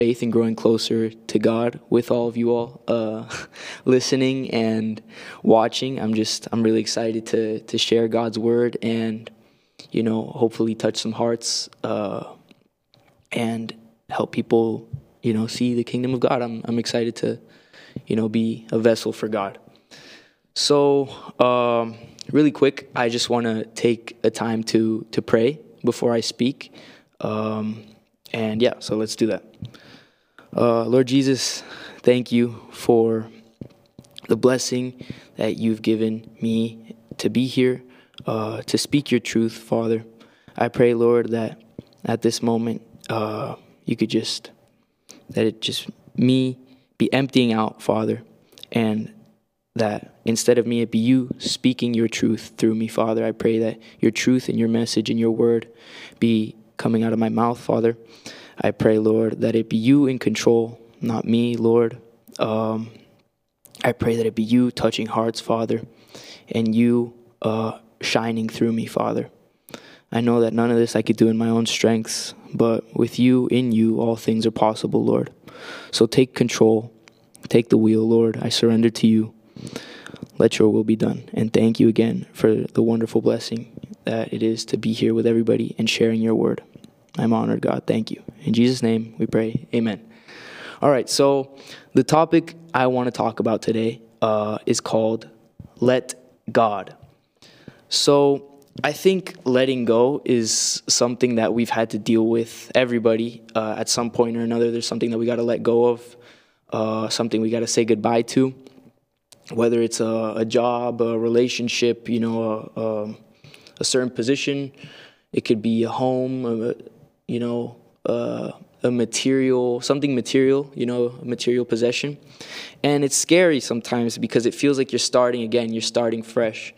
faith and growing closer to God with all of you all listening and watching. I'm really excited to share God's word and, hopefully touch some hearts and help people, see the kingdom of God. I'm excited to, be a vessel for God. So, really quick, I just want to take a time to pray before I speak. So let's do that. Lord Jesus, thank you for the blessing that you've given me to be here, to speak your truth, Father. I pray, Lord, that at this moment, you could me be emptying out, Father, and that instead of me, it be you speaking your truth through me, Father. I pray that your truth and your message and your word be coming out of my mouth, Father. I pray, Lord, that it be you in control, not me, Lord. I pray that it be you touching hearts, Father, and you shining through me, Father. I know that none of this I could do in my own strengths, but with you, in you, all things are possible, Lord. So take control, take the wheel, Lord. I surrender to you. Let your will be done. And thank you again for the wonderful blessing that it is to be here with everybody and sharing your word. I'm honored, God. Thank you. In Jesus' name we pray. Amen. All right, so the topic I want to talk about today is called Let God. So I think letting go is something that we've had to deal with, everybody, at some point or another. There's something that we got to let go of, something we got to say goodbye to, whether it's a job, a relationship, a certain position. It could be a home, a material, something material, a material possession. And it's scary sometimes because it feels like you're starting again, you're starting fresh.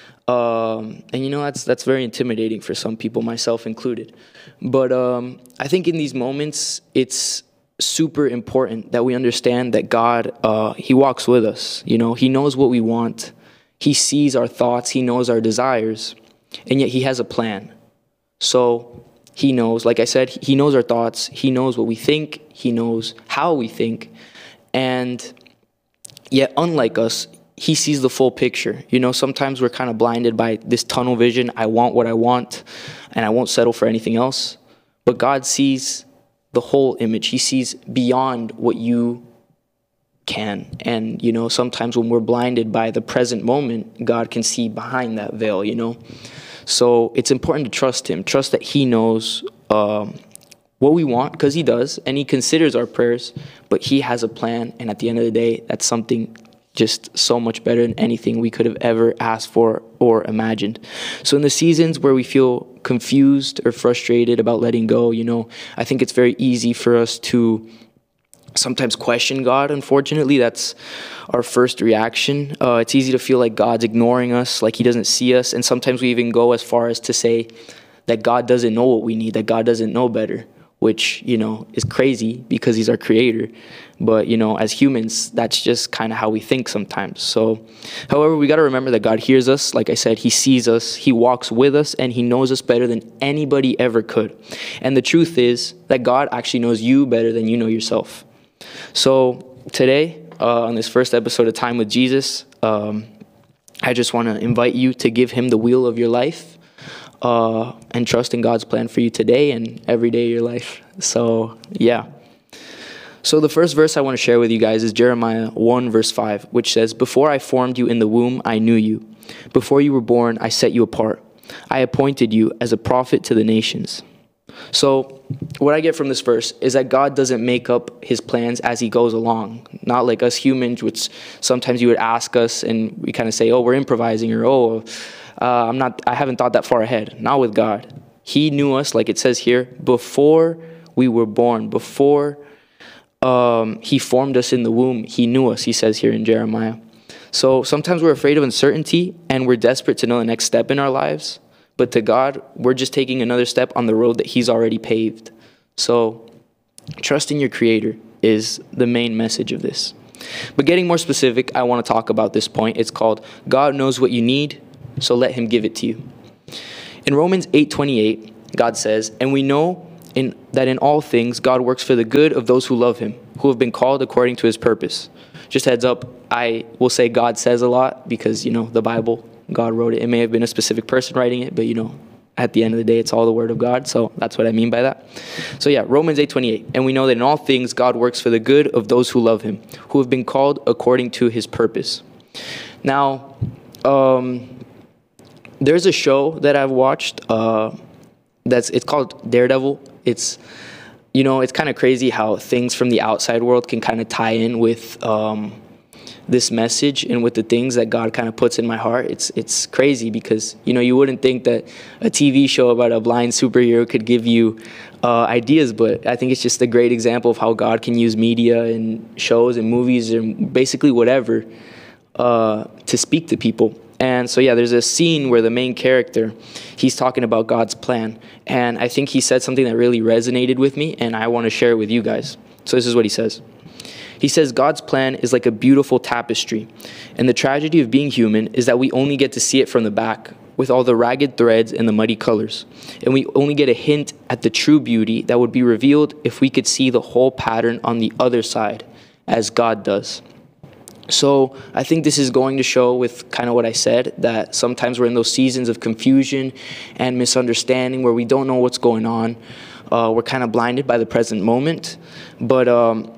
That's very intimidating for some people, myself included. But I think in these moments, it's super important that we understand that God, he walks with us. He knows what we want. He sees our thoughts. He knows our desires. And yet he has a plan. So he knows, like I said, he knows our thoughts. He knows what we think. He knows how we think. And yet, unlike us, he sees the full picture. Sometimes we're kind of blinded by this tunnel vision. I want what I want, and I won't settle for anything else. But God sees the whole image. He sees beyond what you can. And, sometimes when we're blinded by the present moment, God can see behind that veil, So it's important to trust him. Trust that he knows what we want, because he does, and he considers our prayers, but he has a plan. And at the end of the day, that's something just so much better than anything we could have ever asked for or imagined. So in the seasons where we feel confused or frustrated about letting go, I think it's very easy for us to sometimes question God. Unfortunately, that's our first reaction. It's easy to feel like God's ignoring us, like he doesn't see us. And sometimes we even go as far as to say that God doesn't know what we need, that God doesn't know better, which, is crazy because he's our creator. But, as humans, that's just kind of how we think sometimes. So, however, we got to remember that God hears us. Like I said, he sees us, he walks with us, and he knows us better than anybody ever could. And the truth is that God actually knows you better than you know yourself. So today, on this first episode of Time with Jesus, I just want to invite you to give him the wheel of your life and trust in God's plan for you today and every day of your life. So, yeah. So the first verse I want to share with you guys is Jeremiah 1, verse 5, which says, "Before I formed you in the womb, I knew you. Before you were born, I set you apart. I appointed you as a prophet to the nations." So what I get from this verse is that God doesn't make up his plans as he goes along. Not like us humans, which sometimes you would ask us and we kind of say, oh, we're improvising, or I haven't thought that far ahead. Not with God. He knew us, like it says here, before we were born, before he formed us in the womb. He knew us, he says here in Jeremiah. So sometimes we're afraid of uncertainty and we're desperate to know the next step in our lives. But to God, we're just taking another step on the road that he's already paved. So trust in your Creator is the main message of this. But getting more specific, I want to talk about this point. It's called God knows what you need, so let him give it to you. In Romans 8:28, God says, "And we know in all things God works for the good of those who love him, who have been called according to his purpose. Just heads up, I will say God says a lot because, the Bible, God wrote it. It may have been a specific person writing it, but, at the end of the day, it's all the word of God. So that's what I mean by that. So yeah, Romans 8:28. And we know that in all things, God works for the good of those who love him, who have been called according to his purpose. Now, there's a show that I've watched it's called Daredevil. It's, it's kind of crazy how things from the outside world can kind of tie in with this message and with the things that God kind of puts in my heart. It's crazy because, you wouldn't think that a TV show about a blind superhero could give you ideas, but I think it's just a great example of how God can use media and shows and movies and basically whatever to speak to people. And so, yeah, there's a scene where the main character, he's talking about God's plan. And I think he said something that really resonated with me, and I want to share it with you guys. So this is what he says. He says, God's plan is like a beautiful tapestry, and the tragedy of being human is that we only get to see it from the back, with all the ragged threads and the muddy colors, and we only get a hint at the true beauty that would be revealed if we could see the whole pattern on the other side, as God does. So I think this is going to show with kind of what I said, that sometimes we're in those seasons of confusion and misunderstanding where we don't know what's going on. We're kind of blinded by the present moment, but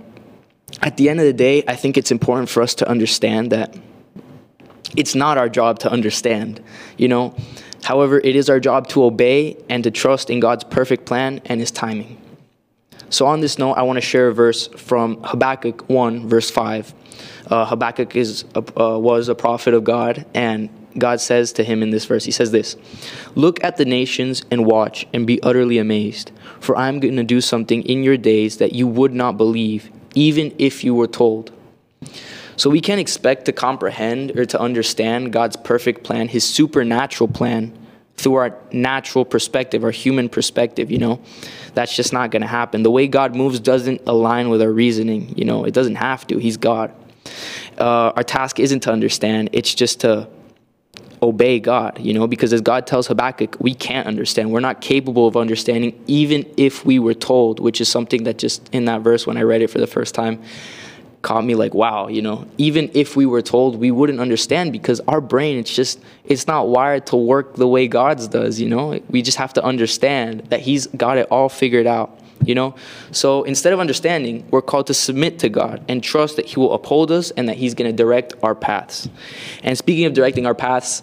at the end of the day, I think it's important for us to understand that it's not our job to understand, However, it is our job to obey and to trust in God's perfect plan and his timing. So on this note, I want to share a verse from Habakkuk 1, verse 5. Habakkuk was a prophet of God, and God says to him in this verse, he says this, "Look at the nations and watch and be utterly amazed, for I am going to do something in your days that you would not believe, even if you were told." So we can't expect to comprehend or to understand God's perfect plan, his supernatural plan, through our natural perspective, our human perspective, That's just not going to happen. The way God moves doesn't align with our reasoning, It doesn't have to. He's God. Our task isn't to understand. It's just to obey God, because as God tells Habakkuk, we can't understand. We're not capable of understanding, even if we were told, which is something that just in that verse, when I read it for the first time, caught me like, wow, even if we were told, we wouldn't understand because our brain, it's not wired to work the way God's does, We just have to understand that he's got it all figured out, So instead of understanding, we're called to submit to God and trust that he will uphold us and that he's going to direct our paths. And speaking of directing our paths,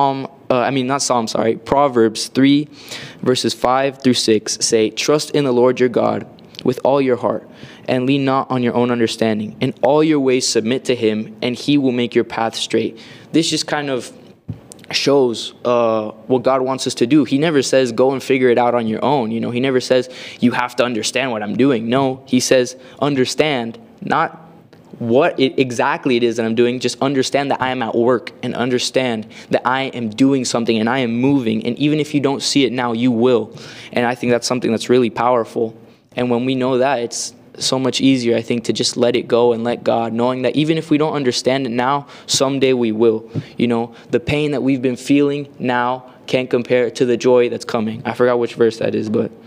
Proverbs 3, verses 5 through 6 say, "Trust in the Lord your God with all your heart, and lean not on your own understanding. In all your ways submit to him, and he will make your path straight." This just kind of shows what God wants us to do. He never says, go and figure it out on your own. He never says, you have to understand what I'm doing. No, he says, understand, not what exactly it is that I'm doing. Just understand that I am at work, and understand that I am doing something and I am moving. And even if you don't see it now, you will. And I think that's something that's really powerful. And when we know that, it's so much easier, I think, to just let it go and let God, knowing that even if we don't understand it now, someday we will. The pain that we've been feeling now can't compare to the joy that's coming. I forgot which verse that is, but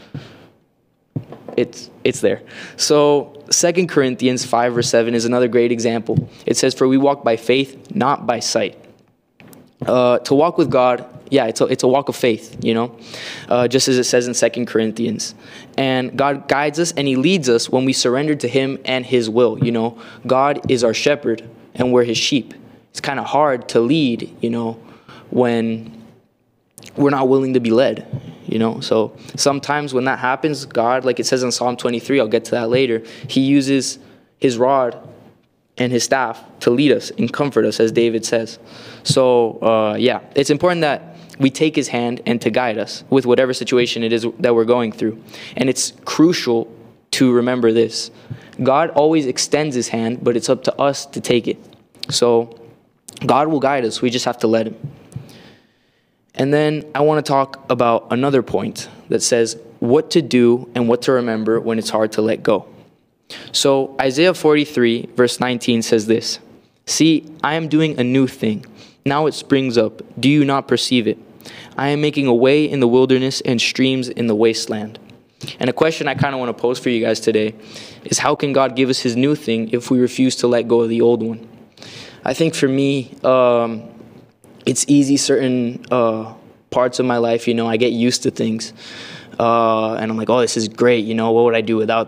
it's there. So 2 Corinthians 5, verse 7 is another great example. It says, "For we walk by faith, not by sight." To walk with God, it's a walk of faith, just as it says in 2 Corinthians. And God guides us and he leads us when we surrender to him and his will. God is our shepherd and we're his sheep. It's kind of hard to lead, when we're not willing to be led, So sometimes when that happens, God, like it says in Psalm 23, I'll get to that later, he uses his rod and his staff to lead us and comfort us, as David says. So, it's important that we take his hand and to guide us with whatever situation it is that we're going through. And it's crucial to remember this. God always extends his hand, but it's up to us to take it. So God will guide us. We just have to let him. And then I want to talk about another point that says what to do and what to remember when it's hard to let go. So Isaiah 43, verse 19 says this, "See, I am doing a new thing. Now it springs up. Do you not perceive it? I am making a way in the wilderness and streams in the wasteland." And a question I kind of want to pose for you guys today is, how can God give us his new thing if we refuse to let go of the old one? I think for me, it's easy certain parts of my life, I get used to things. And I'm like, oh, this is great. What would I do without